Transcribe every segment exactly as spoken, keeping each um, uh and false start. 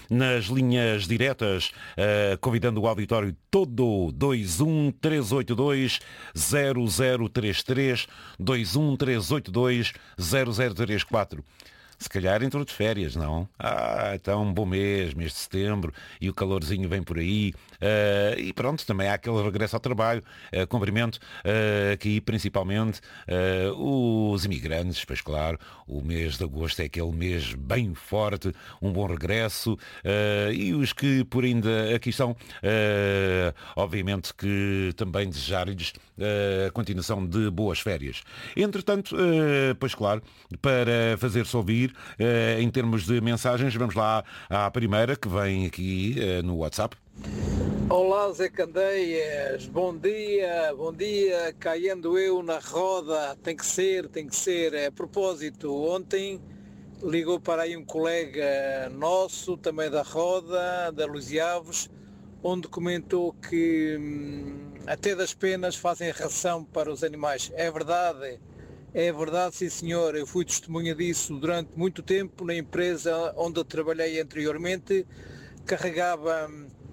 nas linhas diretas, uh, convidando o auditório todo, dois um três oito dois zero zero três três, dois um três oito dois zero zero três quatro. Se calhar entrou de férias, não? Ah, então um bom mês, mês de setembro, e o calorzinho vem por aí. Uh, e pronto, também há aquele regresso ao trabalho. Uh, cumprimento uh, aqui principalmente uh, os imigrantes, pois claro, o mês de agosto é aquele mês bem forte, um bom regresso. Uh, e os que por ainda aqui estão, uh, obviamente que também desejar-lhes uh, a continuação de boas férias. Entretanto, uh, pois claro, para fazer-se ouvir, Uh, em termos de mensagens, vamos lá à primeira que vem aqui uh, no WhatsApp. Olá Zé Candeias, bom dia, bom dia, caindo eu na roda, tem que ser, tem que ser. A propósito, ontem ligou para aí um colega nosso, também da roda, da Luís Alves, onde comentou que hum, até das penas fazem ração para os animais. É verdade. É verdade, sim senhor, eu fui testemunha disso durante muito tempo na empresa onde eu trabalhei anteriormente, carregava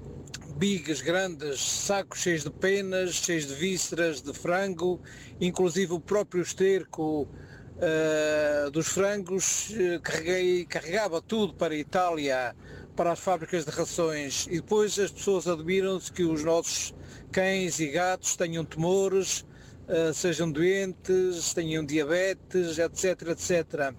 bigas grandes, sacos cheios de penas, cheios de vísceras, de frango, inclusive o próprio esterco uh, dos frangos, uh, carreguei, carregava tudo para a Itália, para as fábricas de rações, e depois as pessoas admiram-se que os nossos cães e gatos tenham tumores, Uh, sejam doentes, tenham diabetes, etc, etcétera.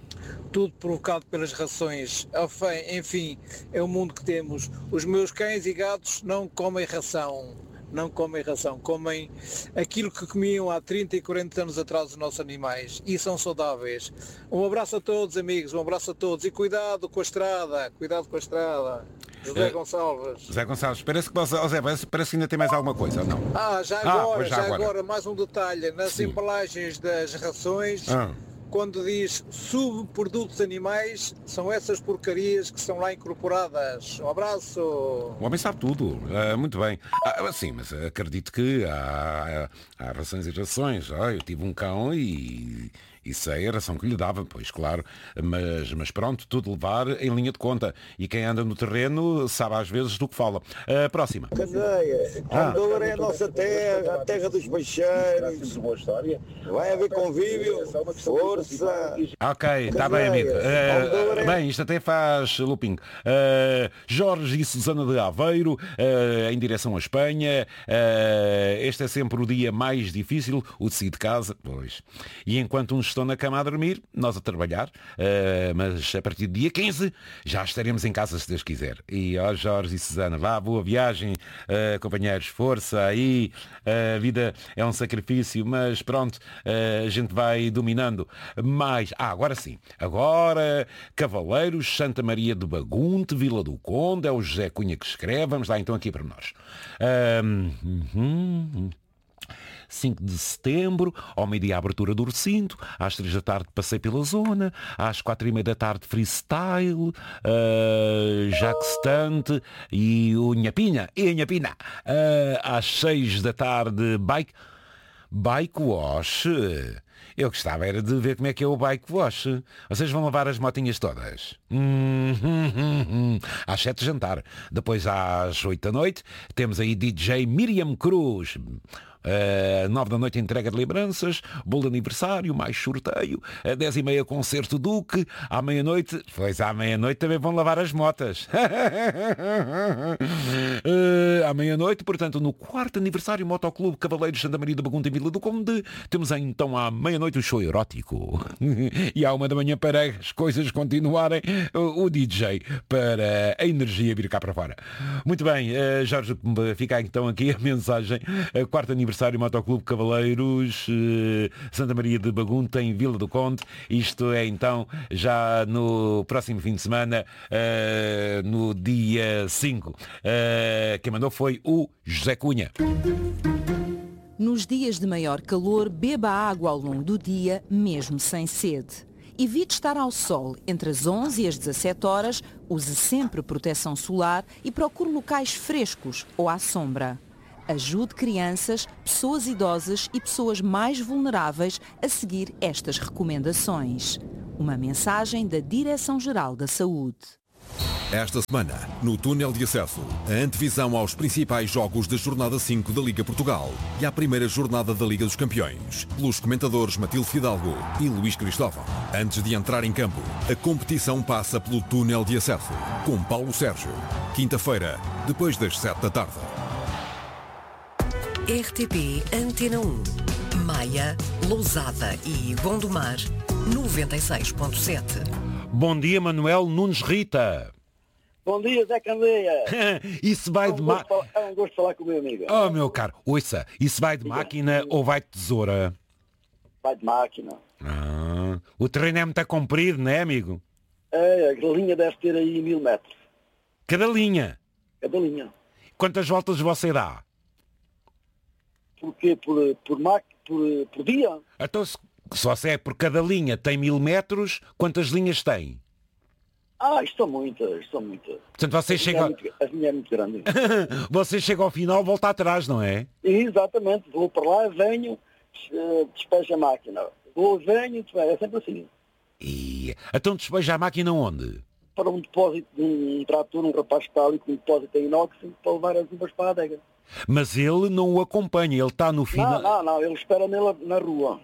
Tudo provocado pelas rações. Enfim, é o mundo que temos. Os meus cães e gatos não comem ração. Não comem ração. Comem aquilo que comiam há trinta e quarenta anos atrás os nossos animais. E são saudáveis. Um abraço a todos, amigos. Um abraço a todos. E cuidado com a estrada. Cuidado com a estrada. José Gonçalves. José Gonçalves, parece que, José, parece, parece que ainda tem mais alguma coisa, não? Ah, já agora, ah, já, já agora. agora, mais um detalhe. Nas Sim. embalagens das rações, ah. quando diz subprodutos animais, são essas porcarias que são lá incorporadas. Um abraço. O homem sabe tudo. Uh, muito bem. Ah, sim, mas acredito que há, há rações e rações. Ah, eu tive um cão e... Isso é a ração que lhe dava, pois claro, mas, mas pronto, tudo levar em linha de conta. E quem anda no terreno sabe às vezes do que fala. A próxima. Candeia, ah. Andorra é a nossa terra, a terra dos peixeiros. Vai haver convívio, força. Ok, está bem, amigo. Uh, bem, isto até faz looping. Uh, Jorge e Susana de Aveiro, uh, em direção à Espanha. Uh, este é sempre o dia mais difícil, o de sair de casa, pois. E enquanto uns estão na cama a dormir, nós a trabalhar, uh, mas a partir do dia quinze já estaremos em casa, se Deus quiser. E ó Jorge e Susana, vá, boa viagem, uh, companheiros, força aí, uh, a vida é um sacrifício, mas pronto, uh, a gente vai dominando. Mas, ah, agora sim, agora Cavaleiros, Santa Maria de Bagunte, Vila do Conde, é o José Cunha que escreve, vamos lá então aqui para nós. Um, uhum. cinco de setembro, ao meio-dia a abertura do recinto, às três da tarde passei pela zona, às quatro e meia da tarde freestyle, uh, Jackstante e o Nhapinha, e a Nhapina, uh, às seis da tarde bike, bike wash. Eu gostava era de ver como é que é o bike wash. Vocês vão lavar as motinhas todas? Hum, hum, hum, hum. Às sete jantar. Depois às oito da noite temos aí D J Miriam Cruz. Uh, nove da noite entrega de lembranças, bolo de aniversário, mais sorteio, a dez e meia concerto Duque, à meia-noite, pois à meia-noite também vão lavar as motas. uh, à meia-noite, portanto, no quarto aniversário Motoclube Cavaleiros Santa Maria de Bagunta e Vila do Conde, temos então à meia-noite o show erótico. E à uma da manhã, para as coisas continuarem, o, o D J para a energia vir cá para fora. Muito bem, uh, Jorge, fica então aqui a mensagem, uh, quarto aniversário Aniversário Motoclube Cavaleiros, eh, Santa Maria de Bagunta, em Vila do Conde. Isto é então já no próximo fim de semana, eh, no dia cinco. Eh, quem mandou foi o José Cunha. Nos dias de maior calor, beba água ao longo do dia, mesmo sem sede. Evite estar ao sol entre as onze e as dezassete horas, use sempre proteção solar e procure locais frescos ou à sombra. Ajude crianças, pessoas idosas e pessoas mais vulneráveis a seguir estas recomendações. Uma mensagem da Direção-Geral da Saúde. Esta semana, no túnel de acesso, a antevisão aos principais jogos da jornada cinco da Liga Portugal e à primeira jornada da Liga dos Campeões, pelos comentadores Matilde Fidalgo e Luís Cristóvão. Antes de entrar em campo, a competição passa pelo túnel de acesso, com Paulo Sérgio. Quinta-feira, depois das sete da tarde. R T P Antena um, Maia, Lousada e Gondomar, noventa e seis ponto sete. Bom dia, Manuel Nunes Rita. Bom dia, Zé Candeia. Isso vai é um de máquina... ma... É um gosto de falar com o meu amigo. Oh, meu caro, ouça, isso vai de Diga. máquina ou vai de tesoura? Vai de máquina. Ah, o terreno é muito comprido, não é, amigo? É, a linha deve ter aí mil metros. Cada linha. Cada linha. Quantas voltas você dá? Por quê? Por, por, ma... por, por dia? Então, se, se você é por cada linha tem mil metros, quantas linhas tem? Ah, isto são muitas, isto são muitas. Portanto, você A chega... linha é muito, a linha é muito grande. Você chega ao final, volta atrás, não é? Exatamente. Vou para lá, venho, despejo a máquina. Vou, venho, é sempre assim. E... Então despeja a máquina onde? Para um depósito de um trator, um rapaz que está ali com um depósito em inox para levar as uvas para a adega. Mas ele não o acompanha, ele está no final... Não, não, não, ele espera nele na rua.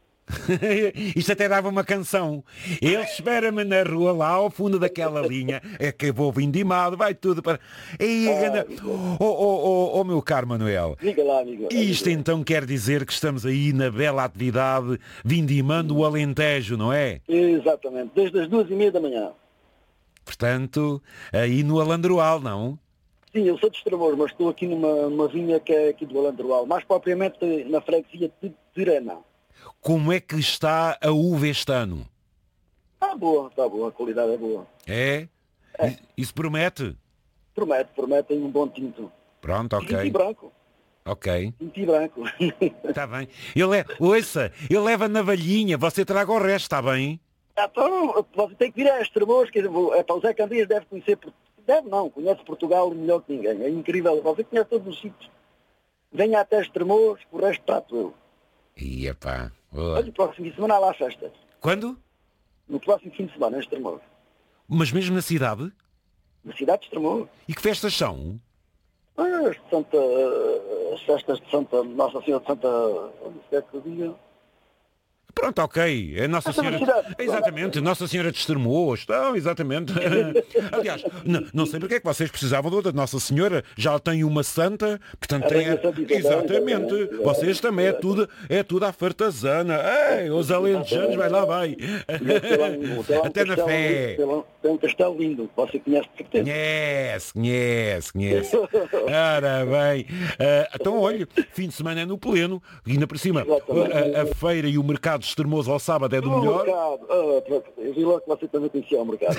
Isto até dava uma canção. Ele espera-me na rua, lá ao fundo daquela linha. É que eu vou vindimado, vai tudo para... Ei, Ah, ganda... oh, oh, oh, oh, meu caro Manuel. Diga lá, amigo. Isto então quer dizer que estamos aí na bela atividade vindimando o Alentejo, não é? Exatamente, desde as duas e meia da manhã. Portanto, aí no Alandroal, não? Sim, eu sou de Estremoz, mas estou aqui numa, numa vinha que é aqui do Alandroal, mais propriamente na freguesia de Tirana. Como é que está a uva este ano? Está boa, está boa, a qualidade é boa. É? É. Isso promete? Promete, promete, tem um bom tinto. Pronto, Tinto e ok. branco. Ok. Tinto e branco. Está bem. Ele é... Ouça, ele leva na valhinha, você traga o resto, está bem? Então, você tem que vir a Estremoz, que é, para o Zé Candeias deve conhecer, deve não, conhece Portugal melhor que ninguém. É incrível, você conhece todos os sítios. Venha até Estremoz, o resto trato eu. E epá. Olha, no próximo fim de semana há lá festa. Quando? No próximo fim de semana, em Estremoz. Mas mesmo na cidade? Na cidade de Estremoz. E que festas são? As, de Santa, as festas de Santa Nossa Senhora de Santa... Onde é que eu diga? Pronto, ok. É Nossa Senhora... Exatamente, Nossa Senhora de Estremoz. Então, exatamente. Aliás, não, não sei porque é que vocês precisavam da Nossa Senhora. Já tem uma santa, portanto tem... Exatamente. Vocês também é tudo, é tudo à fartazana. Ei, os alentejanos, vai lá, vai. Até na fé. Tem um castelo lindo, você conhece de certeza. Conhece, conhece, conhece. Ora bem. Uh, então, olha, fim de semana é no pleno. E ainda por cima, a, a feira e o mercado de Estremoz ao sábado é do o melhor. Mercado. Ah, eu vi logo que você também conhecia o mercado.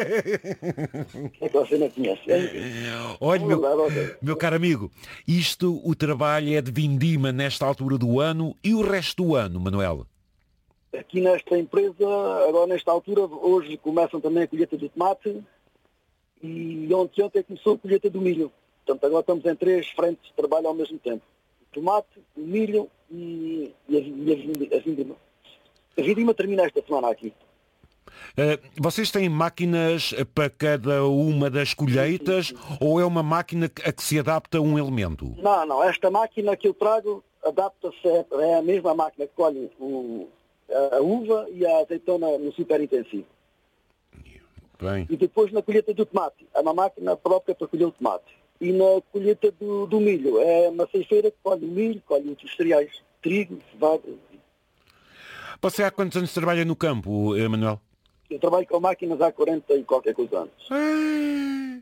É que você não conhece. Olha, meu, meu caro amigo, isto, o trabalho é de vindima nesta altura do ano e o resto do ano, Manuel? Aqui nesta empresa, agora nesta altura, hoje começam também a colheita do tomate e ontem, ontem começou a colheita do milho. Portanto, agora estamos em três frentes de trabalho ao mesmo tempo. O tomate, o milho e, e a, e a, a vindima. A vindima termina esta semana aqui. Uh, vocês têm máquinas para cada uma das colheitas ou é uma máquina a que se adapta a um elemento? Não, não. Esta máquina que eu trago adapta-se, é a mesma máquina que colhe o, a, a uva e a azeitona no super intensivo. Bem. E depois na colheita do tomate, é uma máquina própria para colher o tomate. E na colheita do, do milho, é uma ceifeira que colhe o milho, colhe outros cereais, trigo, cevada. Você há quantos anos trabalha no campo, Manuel? Eu trabalho com máquinas há quarenta e qualquer coisa anos. Ah.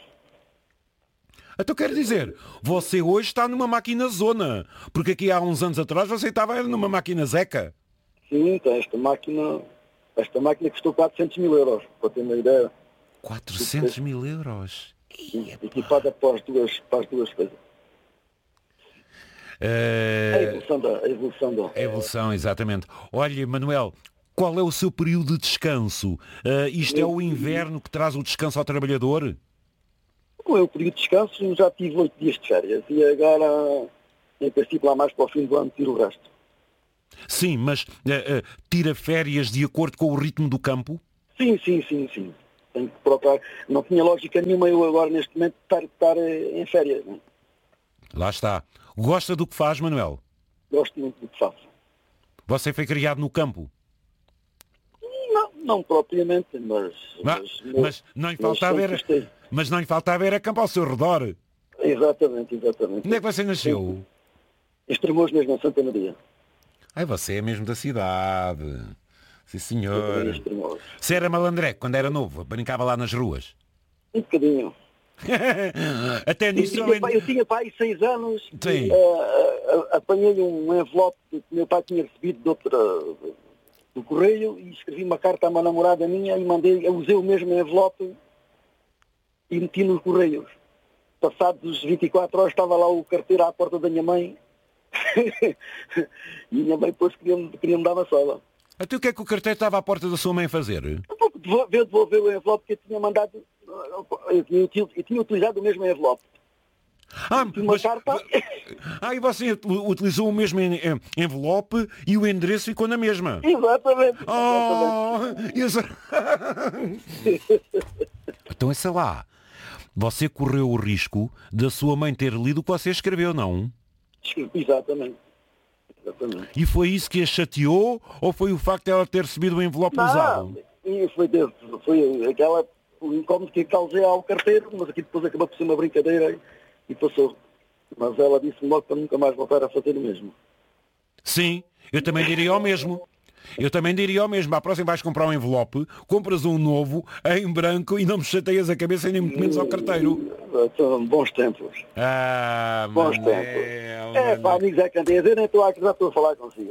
Então quer dizer, você hoje está numa máquina zona, porque aqui há uns anos atrás você estava numa máquina zeca. Sim, então esta máquina, esta máquina custou quatrocentos mil euros, para ter uma ideia. quatrocentos mil euros? Sim, equipada para as duas, para as duas coisas. Uh... A evolução da... A evolução, da... a evolução, exatamente. Olha, Manuel, qual é o seu período de descanso? Uh, isto é o inverno que traz o descanso ao trabalhador? O meu período de descanso, já tive oito dias de férias e agora, em princípio, lá mais para o fim do ano, tiro o resto. Sim, mas uh, uh, tira férias de acordo com o ritmo do campo? Sim, sim, sim, sim. tenho que procurar. Não tinha lógica nenhuma eu agora, neste momento, estar, estar em férias. Não é? Lá está. Gosta do que faz, Manuel? Gosto muito do que faço. Você foi criado no campo? Não, não propriamente, mas... Mas, mas, mas não lhe falta haver... Mas não lhe falta haver a campo ao seu redor. Exatamente, exatamente. Onde é que você nasceu? Extremoz mesmo, em Santa Maria. Ai, você é mesmo da cidade. Sim, senhor. Extremoz. Você era malandreco quando era novo? Brincava lá nas ruas? Um bocadinho. Até nisso... Eu tinha, pai, eu tinha pai seis anos. Sim. Uh, uh, apanhei um envelope que meu pai tinha recebido de outra, do correio e escrevi uma carta a uma namorada minha e mandei, eu usei o mesmo envelope e meti nos correios. Passados os vinte e quatro horas estava lá o carteiro à porta da minha mãe e a minha mãe depois queria-me queria dar uma sola. Até o que é que o carteiro estava à porta da sua mãe fazer? Veio devolver o envelope que eu tinha mandado, eu tinha, eu tinha utilizado o mesmo envelope. Ah, uma mas... carta... ah, e você utilizou o mesmo envelope e o endereço ficou na mesma? Exatamente. Oh, exatamente. Então, essa lá. Você correu o risco da sua mãe ter lido o que você escreveu, não? Exatamente. Exatamente. E foi isso que a chateou ou foi o facto de ela ter recebido o envelope não, usado? E foi, foi aquela, o incómodo que causei ao carteiro, mas aqui depois acabou por ser uma brincadeira e, e passou. Mas ela disse-me logo para nunca mais voltar a fazer o mesmo. Sim, eu também diria o mesmo. Eu também diria o mesmo. À próxima vais comprar um envelope, compras um novo, em branco, e não me chateias a cabeça nem muito menos ao carteiro. São bons tempos. Ah, bons Manel, tempos. É pá, amigos, é Candeias, eu nem estou a acreditar, estou a falar consigo.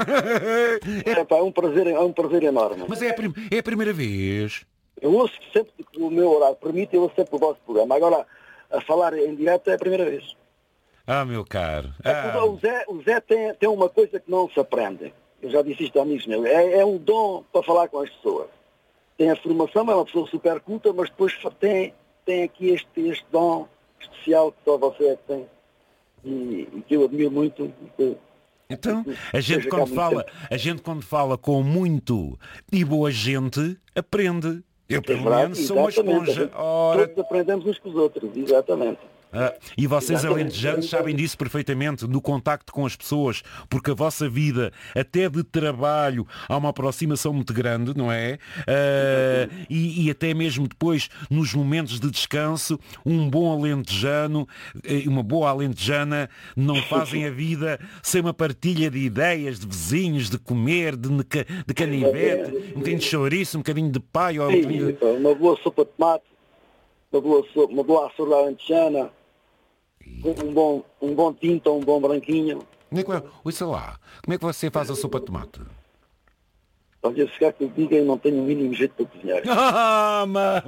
É pá, é um prazer, é um prazer enorme. Mas é a, prim é a primeira vez. Eu ouço sempre que o meu horário permite, eu ouço sempre o vosso programa. Agora, a falar em direto é a primeira vez. Ah, meu caro. Ah. Ah. O Zé, o Zé tem, tem uma coisa que não se aprende. Eu já disse isto a amigos meus. É, é um dom para falar com as pessoas. Tem a formação, é uma pessoa super culta, mas depois tem, tem aqui este, este dom especial que só você é que tem. E, e que eu admiro muito. Que, então, a gente, quando fala, a gente quando fala com muito e boa gente, aprende. Eu, pelo menos, sou uma esponja. Ora... Todos aprendemos uns com os outros, exatamente. Ah, e vocês alentejanos sabem disso perfeitamente, no contacto com as pessoas, porque a vossa vida, até de trabalho, há uma aproximação muito grande, não é? Ah, e, e até mesmo depois, nos momentos de descanso, um bom alentejano e uma boa alentejana não fazem a vida sem uma partilha de ideias, de vizinhos, de comer, de, de canivete, um bocadinho de chouriço, um bocadinho de paio. Um bocadinho... Uma boa sopa de tomate, uma boa, sopa, uma boa açúcar alentejana. Um bom, um bom tinto ou um bom branquinho. Como é que, ouça lá, como é que você faz a sopa de tomate? Olha, se calhar que eu diga, eu não tenho o mínimo jeito para cozinhar. Ah,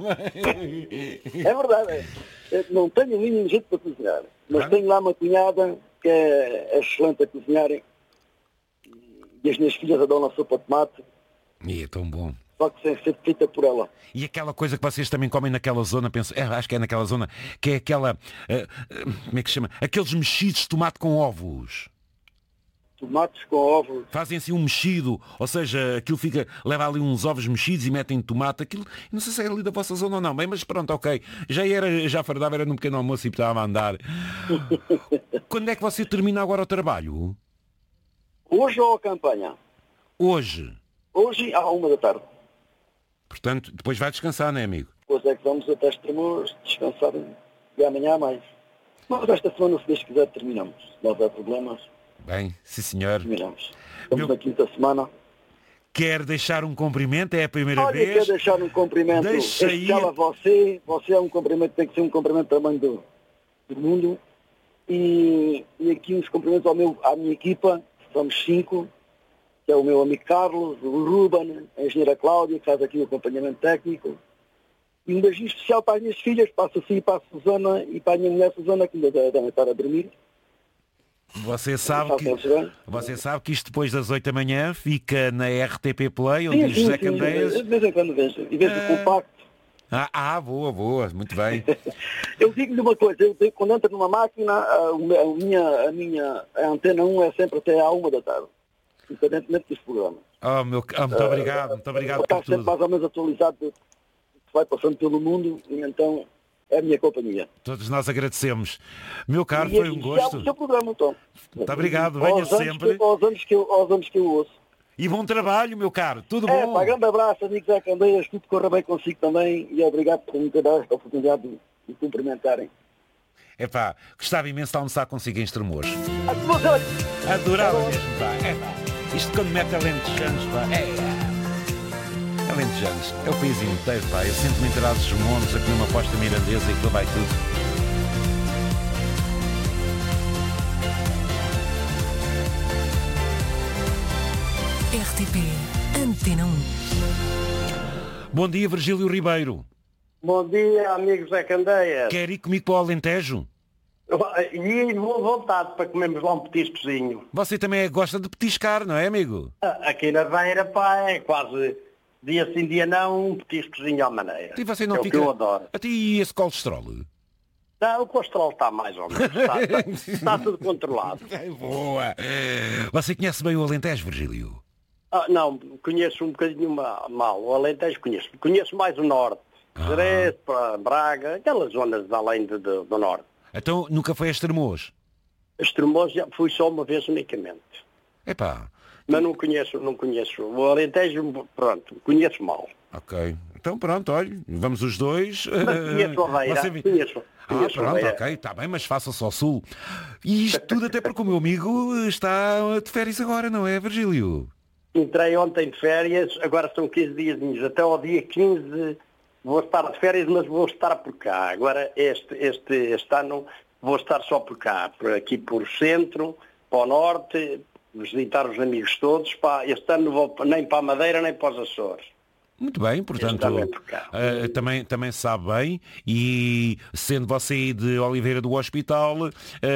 é verdade, é. Não tenho o mínimo jeito para cozinhar. Mas ah? tenho lá uma cunhada que é excelente a cozinhar. E as minhas filhas adoram a sopa de tomate. E é tão bom. Só que sem ser feita por ela. E aquela coisa que vocês também comem naquela zona, penso, é, acho que é naquela zona, que é aquela, uh, como é que se chama? Aqueles mexidos de tomate com ovos. Tomates com ovos. Fazem assim um mexido, ou seja, aquilo fica, leva ali uns ovos mexidos e metem tomate, aquilo, não sei se é ali da vossa zona ou não, bem, mas pronto, ok. Já era, já fardava, era num pequeno almoço e estava a andar. Quando é que você termina agora o trabalho? Hoje ou a campanha? Hoje. Hoje à uma da tarde. Portanto, depois vai descansar, não é, amigo? Depois é que vamos até Extremoz descansar e amanhã mais. Mas esta semana, se Deus quiser, terminamos. Se não houver problemas. Bem, sim senhor. Terminamos. Estamos Meu... na quinta semana. Quer deixar um cumprimento? É a primeira Olha, vez? quer deixar um cumprimento Deixa especial a você. Você é um cumprimento, tem que ser um cumprimento também do, do mundo. E, e aqui uns cumprimentos ao meu, à minha equipa, somos cinco. Que é o meu amigo Carlos, o Ruben, a engenheira Cláudia, que faz aqui o acompanhamento técnico. E um beijinho especial para as minhas filhas, para a Sofia e para a Susana, e para a minha mulher Susana, que ainda devem estar a dormir. Você sabe, que, você sabe que isto depois das oito da manhã fica na R T P Play, onde sim, diz José sim, Candeias. De vez em quando vejo. E vejo ah. o compacto. Ah, ah, boa, boa, muito bem. Eu digo-lhe uma coisa, eu digo, quando entro numa máquina, a, a, minha, a minha a antena um é sempre até à uma da tarde. Independentemente dos programas. Oh, meu... oh, muito obrigado, muito obrigado por tudo. Está sempre mais ou menos atualizado do que vai passando pelo mundo e então é a minha companhia. Todos nós agradecemos. Meu caro, E foi um gosto. o seu programa, então. Muito obrigado, venha aos anos sempre. Que, aos, anos que eu, aos anos que eu ouço. E bom trabalho, meu caro. Tudo É, bom? pá, grande abraço, amigo Zé Candeias, tudo corra bem consigo também e obrigado por me ter dado esta oportunidade de me cumprimentarem. Epá, gostava imenso de almoçar consigo em Estremoz. Ah, mas olha, Adorava mesmo, pá. Epá, isto quando mete alentejanos, pá. É, alentejanos. É o país inteiro, pá. Eu sinto-me inteirado dos montes, a comer uma posta mirandesa e aquilo vai tudo. R T P Antena um. Bom dia, Virgílio Ribeiro. Bom dia, amigo Zé Candeias. Quer ir comigo para o Alentejo? E vou vontade para comermos lá um petiscozinho. Você também gosta de petiscar, não é, amigo? Aqui na Beira, pá, é quase dia sim, dia não, um petiscozinho à maneira. E você não é fica... o que eu adoro. Até e esse colesterol? Não, o colesterol está mais ou menos. Está, está, está tudo controlado. Boa. Você conhece bem o Alentejo, Virgílio? Ah, não, conheço um bocadinho mal. O Alentejo conheço. Conheço mais o norte. Ah. Jerez, Braga, aquelas zonas além de, de, do norte. Então nunca foi a Estremoz? Estremoz já fui só uma vez unicamente. Epá. Mas não conheço, não conheço. O Alentejo, pronto, conheço mal. Ok. Então pronto, olha, vamos os dois. Mas conheço a Beira, Você... conheço. Ah, conheço pronto, Beira. ok, está bem, mas faça-se ao sul. E isto tudo até porque o meu amigo está de férias agora, não é, Virgílio? Entrei ontem de férias, agora são quinze dias, até ao dia quinze vou estar de férias, mas vou estar por cá. Agora este, este, este ano vou estar só por cá, por aqui por centro, para o norte, visitar os amigos todos. Pá, este ano não vou nem para a Madeira nem para os Açores. Muito bem, portanto, uh, também, também sabe bem, e sendo você de Oliveira do Hospital, uh,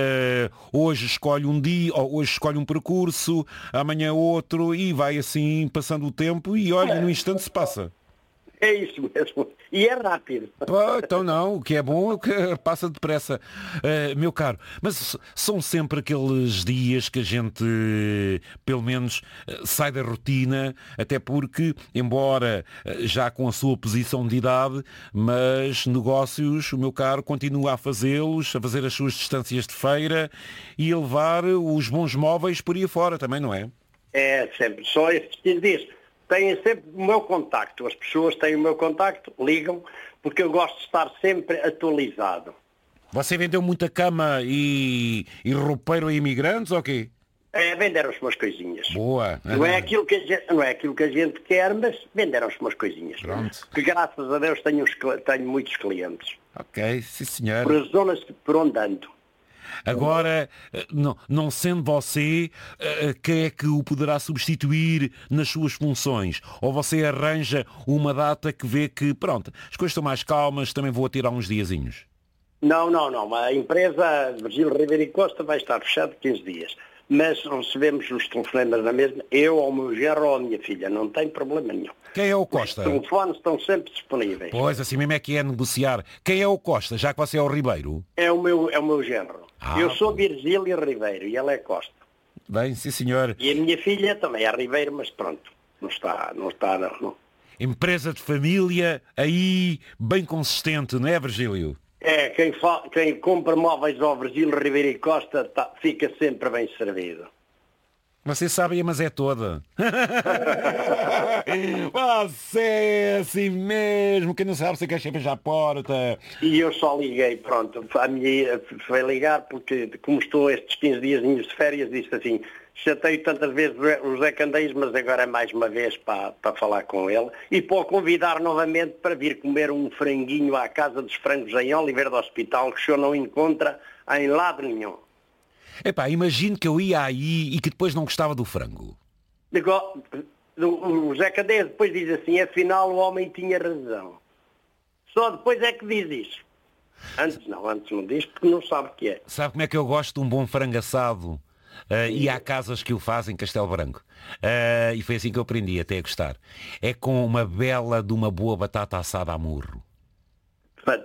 hoje escolhe um dia, ou hoje escolhe um percurso, amanhã outro, e vai assim passando o tempo e olha, no instante se passa. É isso mesmo. E é rápido. Pô, então não, o que é bom é que passa depressa. Uh, meu caro, mas são sempre aqueles dias que a gente, pelo menos, sai da rotina, até porque, embora já com a sua posição de idade, mas negócios, o meu caro, continua a fazê-los, a fazer as suas distâncias de feira e a levar os bons móveis por aí fora também, não é? É, sempre. Só estes quinze dias. Têm sempre o meu contacto, as pessoas têm o meu contacto, ligam, porque eu gosto de estar sempre atualizado. Você vendeu muita cama e, e roupeiro a imigrantes ou quê? É, venderam-se umas coisinhas. Boa. Não é aquilo que a gente, não é aquilo que a gente quer, mas venderam-se umas coisinhas. Pronto. Que graças a Deus tenho, uns, tenho muitos clientes. Ok, sim senhor. Por as zonas por onde ando. Agora, não, não sendo você, quem é que o poderá substituir nas suas funções? Ou você arranja uma data que vê que, pronto, as coisas estão mais calmas, também vou tirar uns diazinhos? Não, não, não. A empresa Virgílio Ribeiro e Costa vai estar fechada quinze dias. Mas recebemos os telefonemas na mesma, eu ou o meu genro ou a minha filha, não tem problema nenhum. Quem é o Costa? Os telefones estão sempre disponíveis. Pois, assim mesmo é que é negociar. Quem é o Costa, já que você é o Ribeiro? É o meu, é o meu genro. Ah, eu sou Virgílio Ribeiro e ela é Costa. Bem, sim senhor. E a minha filha também é Ribeiro, mas pronto, não está, não está, não. não. Empresa de família, aí bem consistente, não é, Virgílio? É, quem, fa... quem compra móveis ao Virgílio Ribeiro e Costa tá... fica sempre bem servido. Você sabe, mas é toda. Você é assim mesmo, quem não sabe, você quer sempre já à porta. E eu só liguei, pronto, a minha foi ligar porque, como estou estes quinze dias de férias, disse assim, chatei tantas vezes o Zé Candeias, mas agora é mais uma vez para, para falar com ele e para o convidar novamente para vir comer um franguinho à Casa dos Frangos em Oliveira do Hospital, que o senhor não encontra em lado nenhum. Epá, imagino que eu ia aí e que depois não gostava do frango. O Zé Candeias depois diz assim, afinal o homem tinha razão. Só depois é que diz isso. Antes não, antes não diz porque não sabe o que é. Sabe como é que eu gosto de um bom frango assado? Uh, e há casas que o fazem em Castelo Branco. Uh, e foi assim que eu aprendi até a gostar. É com uma bela de uma boa batata assada a murro.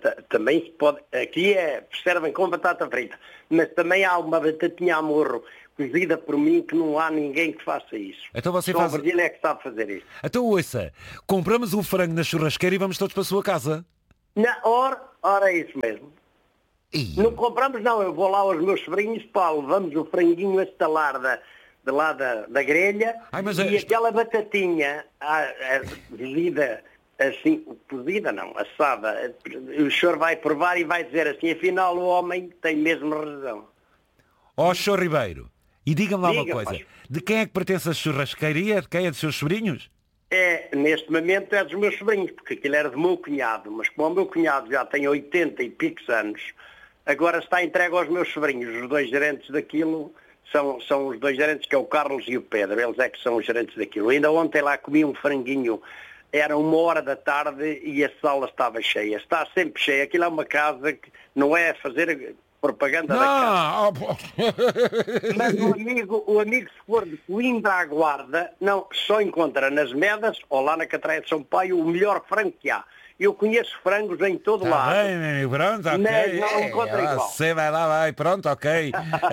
Também se pode, aqui é, servem com batata frita, mas também há uma batatinha a morro cozida por mim, que não há ninguém que faça isso. Então você Só faz... o Virgílio é que sabe fazer isso. Então ouça, compramos o frango na churrasqueira e vamos todos para a sua casa. Na hora, ora é isso mesmo. Ih. Não compramos não, eu vou lá aos meus sobrinhos, pá, levamos o franguinho a estalar da, de lá da, da grelha. Ai, mas e é... aquela batatinha a, a, cozida, assim, cozida não, assada, o senhor vai provar e vai dizer assim, afinal o homem tem mesmo razão. Ó, senhor Ribeiro, e diga-me lá Diga, uma coisa, pai. de quem é que pertence a churrasqueira? De quem é dos seus sobrinhos? É, neste momento é dos meus sobrinhos, porque aquilo era do meu cunhado, mas como o meu cunhado já tem oitenta e picos anos, agora está entregue aos meus sobrinhos. Os dois gerentes daquilo são, são os dois gerentes, que é o Carlos e o Pedro, eles é que são os gerentes daquilo. Ainda ontem lá comi um franguinho, era uma hora da tarde e a sala estava cheia, está sempre cheia. Aquilo é uma casa que não é fazer propaganda Não. da casa. Mas o amigo, o amigo, se for de Coimbra à Guarda, não, só encontra nas Medas ou lá na Catraia de São Paulo o melhor frango que há. Eu conheço frangos em todo Tá lado. bem, meu amigo, pronto, ok. Mas não encontra É, igual. Você vai lá, vai, pronto, ok.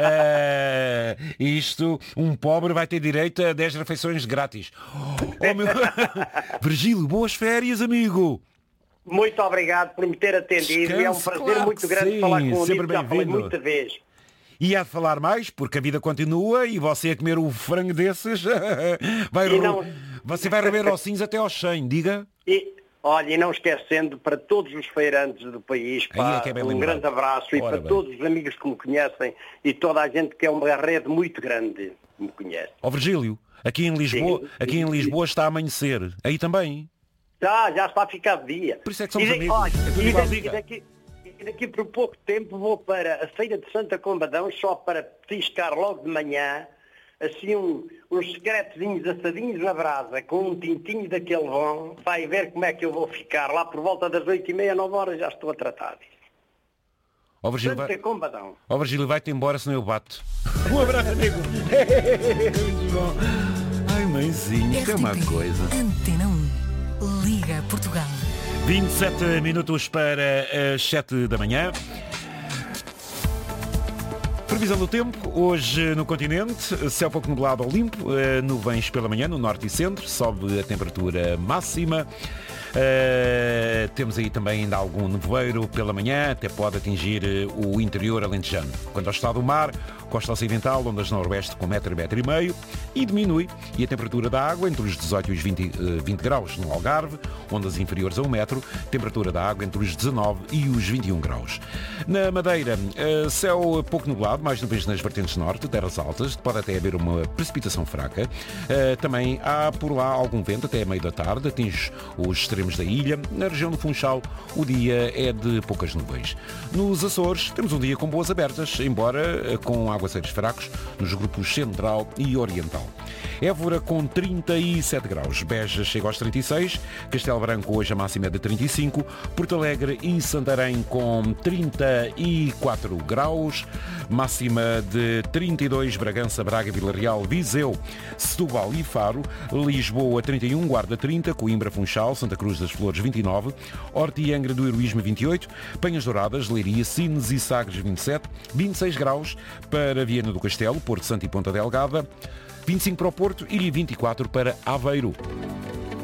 É, isto, um pobre vai ter direito a dez refeições grátis. Oh, meu... Virgílio, boas férias, amigo. Muito obrigado por me ter atendido. E é um Descanse, prazer claro muito que grande sim, falar com o sempre amigo, já falei bem-vindo. muita vez. E há de falar mais, porque a vida continua e você a comer o frango desses, vai E ro- não- você vai rever ossinhos até aos cem, diga. E, olha, e não esquecendo, para todos os feirantes do país, Aí pá, é que é bem um lembrado. grande abraço. E Ora para bem. todos os amigos que me conhecem e toda a gente que é uma rede muito grande que me conhece. Ó Virgílio, aqui em Lisboa, Sim. aqui em Lisboa está a amanhecer. Aí também. Já, já está a ficar de dia. Por isso é que somos E amigos. olha, É tudo e, igual, daqui, diga. e, daqui, e daqui por pouco tempo vou para a Feira de Santa Combadão só para petiscar logo de manhã assim um, uns secretozinhos assadinhos na brasa com um tintinho daquele bom. Vai ver como é que eu vou ficar. Lá por volta das oito e meia, nove horas já estou a tratar disso. Ó Virgílio, Santa vai... Combadão. Ó Virgílio, vai-te embora senão eu bato. Um abraço, amigo. Muito bom. Ai, mãezinha, isto é uma R T P, coisa. Antena um. Liga Portugal. vinte e sete minutos para as sete da manhã. Previsão do tempo, hoje no continente, céu pouco nublado ao limpo, eh, nuvens pela manhã no norte e centro, sobe a temperatura máxima. Uh, temos aí também ainda algum nevoeiro pela manhã, até pode atingir uh, o interior alentejano. Quanto ao estado do mar, costa ocidental, ondas noroeste com metro, metro e meio, e diminui, e a temperatura da água entre os dezoito e os vinte, uh, vinte graus no Algarve, ondas inferiores a um metro, temperatura da água entre os dezanove e os vinte e um graus. Na Madeira, uh, céu pouco nublado, mais nuvens nas vertentes norte, terras altas, pode até haver uma precipitação fraca. Uh, também há por lá algum vento até meio da tarde, atinge os extremos da ilha. Na região do Funchal, o dia é de poucas nuvens. Nos Açores, temos um dia com boas abertas, embora com aguaceiros fracos nos grupos central e oriental. Évora com trinta e sete graus, Beja chega aos trinta e seis, Castelo Branco hoje a máxima é de trinta e cinco, Porto Alegre e Santarém com trinta e quatro graus, máxima de trinta e dois, Bragança, Braga, Vila Real, Viseu, Setúbal e Faro, Lisboa trinta e um, Guarda trinta, Coimbra, Funchal, Santa Cruz das Flores vinte e nove, Horta e Angra do Heroísmo vinte e oito, Penhas Douradas, Leiria, Sines e Sagres vinte e sete, vinte e seis graus para Viana do Castelo, Porto Santo e Ponta Delgada, vinte e cinco para o Porto e vinte e quatro para Aveiro.